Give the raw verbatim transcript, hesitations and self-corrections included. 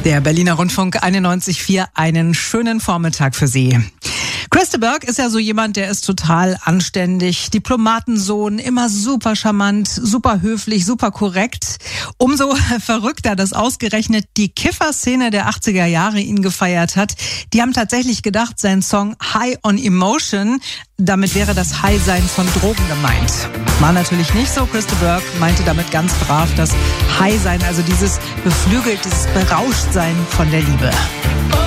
Der Berliner Rundfunk einundneunzig Komma vier, einen schönen Vormittag für Sie. Chris de Burgh ist ja so jemand, der ist total anständig, Diplomatensohn, immer super charmant, super höflich, super korrekt. Umso verrückter, dass ausgerechnet die Kiffer-Szene der achtziger Jahre ihn gefeiert hat. Die haben tatsächlich gedacht, sein Song High on Emotion, damit wäre das High-Sein von Drogen gemeint. War natürlich nicht so. Chris de Burgh meinte damit ganz brav das High-Sein, also dieses beflügelt, dieses Berauschtsein von der Liebe.